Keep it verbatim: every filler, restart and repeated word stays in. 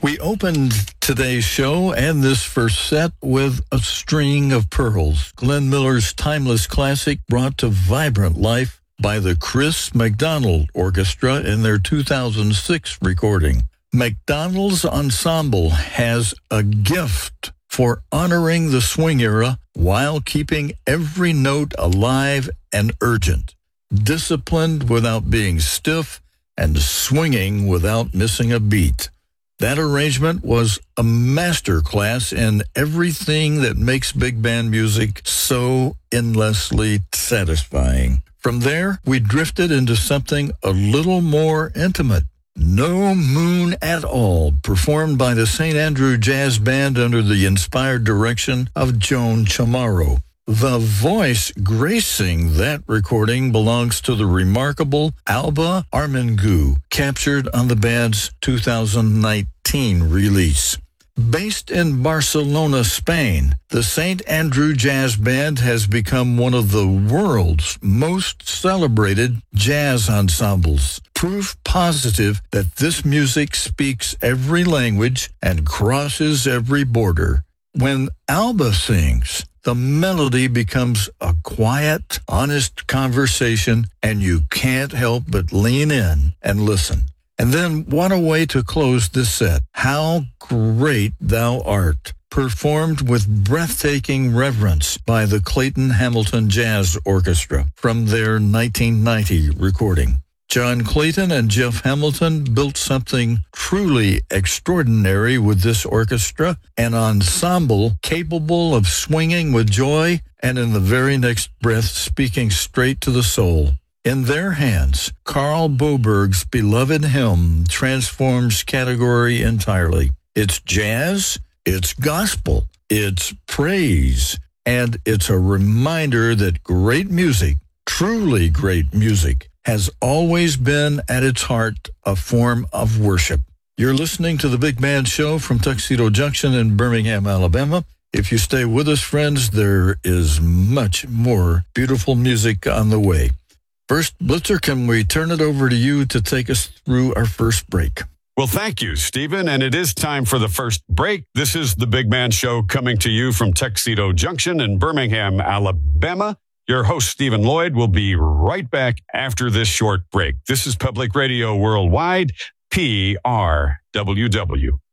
We opened today's show and this first set with A String of Pearls, Glenn Miller's timeless classic brought to vibrant life by the Chris McDonald Orchestra in their two thousand six recording. McDonald's ensemble has a gift for honoring the swing era while keeping every note alive and urgent, disciplined without being stiff, and swinging without missing a beat. That arrangement was a masterclass in everything that makes big band music so endlessly satisfying. From there, we drifted into something a little more intimate. No Moon at All, performed by the Saint Andrew Jazz Band under the inspired direction of Joan Chamorro. The voice gracing that recording belongs to the remarkable Alba Armengu, captured on the band's two thousand nineteen release. Based in Barcelona, Spain, the Saint Andrew Jazz Band has become one of the world's most celebrated jazz ensembles. Proof positive that this music speaks every language and crosses every border. When Alba sings, the melody becomes a quiet, honest conversation, and you can't help but lean in and listen. And then what a way to close this set. How Great Thou Art, performed with breathtaking reverence by the Clayton Hamilton Jazz Orchestra from their nineteen ninety recording. John Clayton and Jeff Hamilton built something truly extraordinary with this orchestra, an ensemble capable of swinging with joy and in the very next breath speaking straight to the soul. In their hands, Carl Boberg's beloved hymn transforms category entirely. It's jazz, it's gospel, it's praise, and it's a reminder that great music, truly great music, has always been at its heart a form of worship. You're listening to The Big Band Show from Tuxedo Junction in Birmingham, Alabama. If you stay with us, friends, there is much more beautiful music on the way. First, Blitzer, can we turn it over to you to take us through our first break? Well, thank you, Stephen. And it is time for the first break. This is The Big Man Show coming to you from Tuxedo Junction in Birmingham, Alabama. Your host, Stephen Lloyd, will be right back after this short break. This is Public Radio Worldwide, P R W W.